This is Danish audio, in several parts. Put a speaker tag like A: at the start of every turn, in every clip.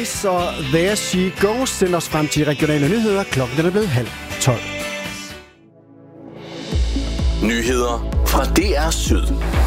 A: Grace og There She Goes sender os frem til regionale nyheder. Klokken er blevet 11:30.
B: Nyheder fra DR Syd.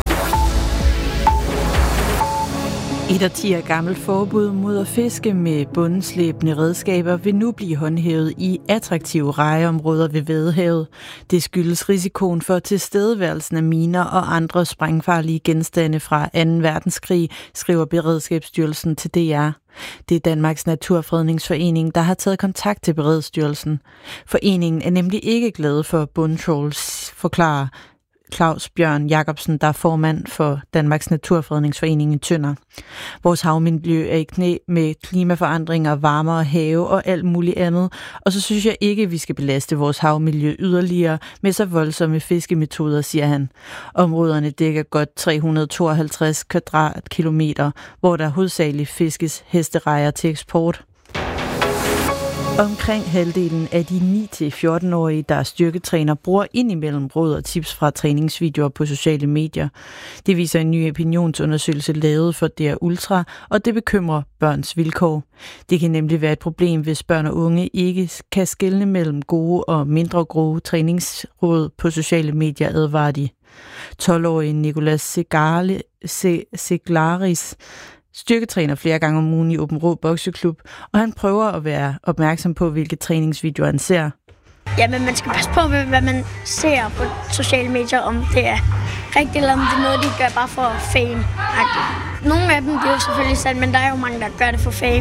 C: Et årtier gammelt forbud mod at fiske med bundslæbende redskaber vil nu blive håndhævet i attraktive rejeområder ved Vadehavet. Det skyldes risikoen for tilstedeværelsen af miner og andre sprængfarlige genstande fra 2. verdenskrig, skriver Beredskabsstyrelsen til DR. Det er Danmarks Naturfredningsforening, der har taget kontakt til Beredskabsstyrelsen. Foreningen er nemlig ikke glad for bundtrawls, forklarer Claus Bjørn Jacobsen, der er formand for Danmarks Naturfredningsforening i Tønder. Vores havmiljø er i knæ med klimaforandringer, varmere have og alt muligt andet, og så synes jeg ikke, at vi skal belaste vores havmiljø yderligere med så voldsomme fiskemetoder, siger han. Områderne dækker godt 352 kvadratkilometer, hvor der hovedsageligt fiskes hesterejer til eksport. Omkring halvdelen af de 9-14-årige, der er styrketræner, bruger indimellem råd og tips fra træningsvideoer på sociale medier. Det viser en ny opinionsundersøgelse lavet for DR Ultra, og det bekymrer børns vilkår. Det kan nemlig være et problem, hvis børn og unge ikke kan skelne mellem gode og mindre gode træningsråd på sociale medier, advarer de. 12-årige Nicolas Seglaris styrketræner flere gange om ugen i Åben Rå Bokseklub, og han prøver at være opmærksom på, hvilke træningsvideoer han ser.
D: Ja, men man skal passe på, hvad man ser på sociale medier, om det er rigtigt, eller om det er noget, de gør bare for fame. Nogle af dem det er jo selvfølgelig sandt, men der er jo mange, der gør det for fame.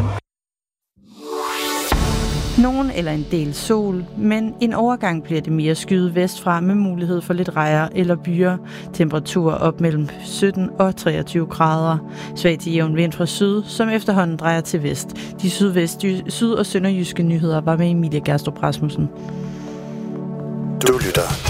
C: Nogen eller en del sol, men en overgang bliver det mere skyet vestfra med mulighed for lidt rejer eller byer. Temperaturer op mellem 17 og 23 grader. Svag til jævn vind fra syd, som efterhånden drejer til vest. De syd- og sønderjyske nyheder var med Emilie Gerstrup Rasmussen.
B: Du lytter